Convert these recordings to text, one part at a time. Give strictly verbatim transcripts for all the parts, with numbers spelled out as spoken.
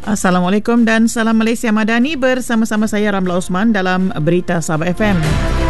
Assalamualaikum dan salam Malaysia Madani, bersama-sama saya Ramla Osman dalam Berita Sabah F M.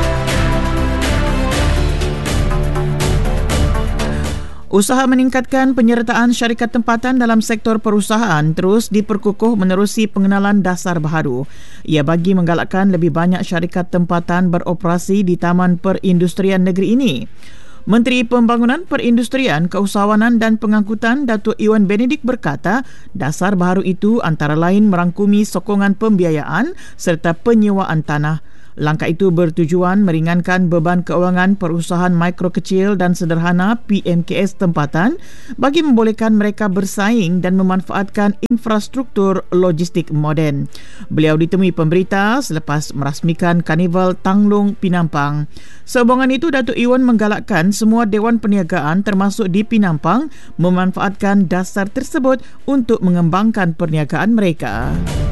Usaha meningkatkan penyertaan syarikat tempatan dalam sektor perusahaan terus diperkukuh menerusi pengenalan dasar baharu. Ia bagi menggalakkan lebih banyak syarikat tempatan beroperasi di Taman Perindustrian Negeri ini. Menteri Pembangunan Perindustrian, Keusahawanan dan Pengangkutan Datuk Iwan Benedict berkata, dasar baharu itu antara lain merangkumi sokongan pembiayaan serta penyewaan tanah. Langkah itu bertujuan meringankan beban keuangan perusahaan mikro kecil dan sederhana P M K S tempatan bagi membolehkan mereka bersaing dan memanfaatkan infrastruktur logistik moden. Beliau ditemui pemberita selepas merasmikan Karnival Tanglung Pinampang. Sehubungan itu, Datuk Iwan menggalakkan semua Dewan Perniagaan termasuk di Pinampang memanfaatkan dasar tersebut untuk mengembangkan perniagaan mereka.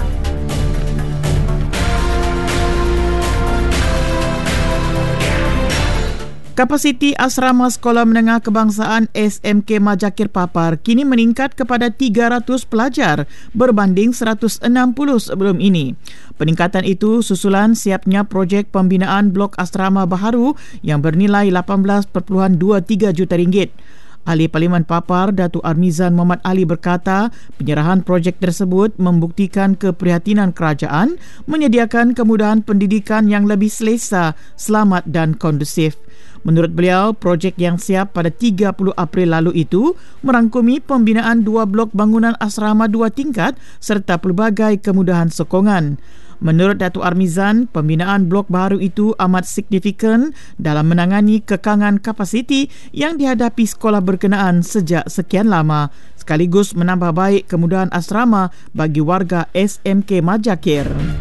Kapasiti Asrama Sekolah Menengah Kebangsaan S M K Majakir Papar kini meningkat kepada tiga ratus pelajar berbanding seratus enam puluh sebelum ini. Peningkatan itu susulan siapnya projek pembinaan blok asrama baharu yang bernilai lapan belas perpuluhan dua tiga juta ringgit. Ahli Parlimen Papar, Datuk Armizan Muhammad Ali berkata, penyerahan projek tersebut membuktikan keprihatinan kerajaan menyediakan kemudahan pendidikan yang lebih selesa, selamat dan kondusif. Menurut beliau, projek yang siap pada tiga puluh April lalu itu merangkumi pembinaan dua blok bangunan asrama dua tingkat serta pelbagai kemudahan sokongan. Menurut Datuk Armizan, pembinaan blok baru itu amat signifikan dalam menangani kekangan kapasiti yang dihadapi sekolah berkenaan sejak sekian lama, sekaligus menambah baik kemudahan asrama bagi warga S M K Majakir.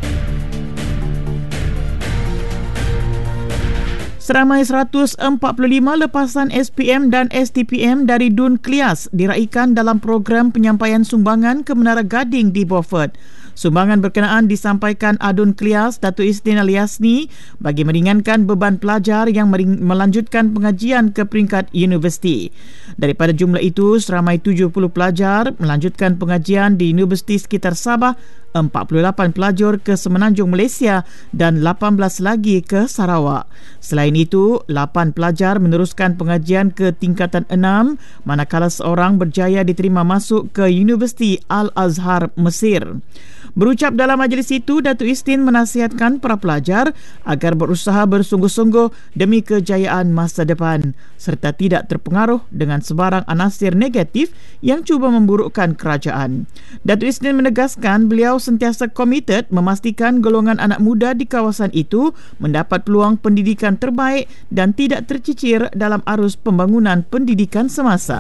Seramai seratus empat puluh lima lepasan S P M dan S T P M dari Dun Klias diraikan dalam program penyampaian sumbangan ke Menara Gading di Beaufort. Sumbangan berkenaan disampaikan Adun Klias Datuk Isnin Aliasni bagi meringankan beban pelajar yang melanjutkan pengajian ke peringkat universiti. Daripada jumlah itu, seramai tujuh puluh pelajar melanjutkan pengajian di universiti sekitar Sabah, empat puluh lapan pelajar ke Semenanjung Malaysia dan lapan belas lagi ke Sarawak. Selain itu, lapan pelajar meneruskan pengajian ke tingkatan enam manakala seorang berjaya diterima masuk ke Universiti Al-Azhar Mesir. Berucap dalam majlis itu, Datuk Istin menasihatkan para pelajar agar berusaha bersungguh-sungguh demi kejayaan masa depan serta tidak terpengaruh dengan sebarang anasir negatif yang cuba memburukkan kerajaan. Datuk Istin menegaskan beliau sentiasa komited memastikan golongan anak muda di kawasan itu mendapat peluang pendidikan terbaik dan tidak tercicir dalam arus pembangunan pendidikan semasa.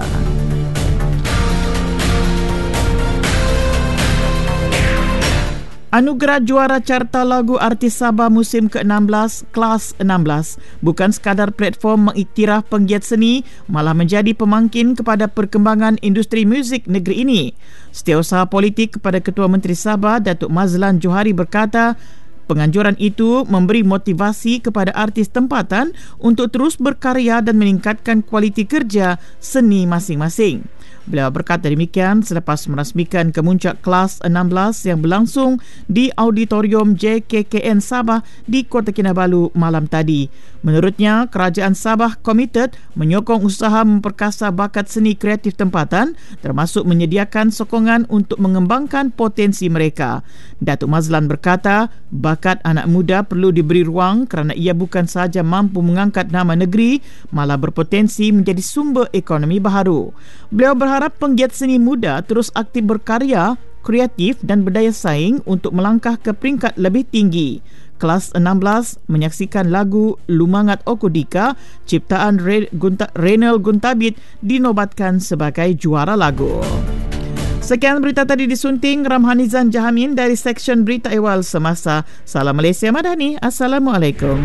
Anugerah Juara Carta Lagu Artis Sabah musim ke enam belas, kelas enam belas bukan sekadar platform mengiktiraf penggiat seni, malah menjadi pemangkin kepada perkembangan industri muzik negeri ini. Setiausaha politik kepada Ketua Menteri Sabah, Datuk Mazlan Johari berkata, penganjuran itu memberi motivasi kepada artis tempatan untuk terus berkarya dan meningkatkan kualiti kerja seni masing-masing. Beliau berkata demikian selepas merasmikan kemuncak kelas enam belas yang berlangsung di Auditorium J K K N Sabah di Kota Kinabalu malam tadi. Menurutnya, kerajaan Sabah komited menyokong usaha memperkasa bakat seni kreatif tempatan termasuk menyediakan sokongan untuk mengembangkan potensi mereka. Datuk Mazlan berkata, bakat anak muda perlu diberi ruang kerana ia bukan sahaja mampu mengangkat nama negeri, malah berpotensi menjadi sumber ekonomi baharu. Beliau berharap penggiat seni muda terus aktif berkarya, kreatif dan berdaya saing untuk melangkah ke peringkat lebih tinggi. Kelas enam belas menyaksikan lagu Lumangat Okodika ciptaan Re- Gunta- Renal Guntabit dinobatkan sebagai juara lagu. Sekian berita tadi disunting Ramhanizan Jahamin dari Seksyen Berita Ehwal Semasa. Salam Malaysia Madani. Assalamualaikum.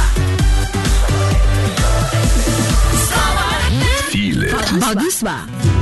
Bagus, Pak.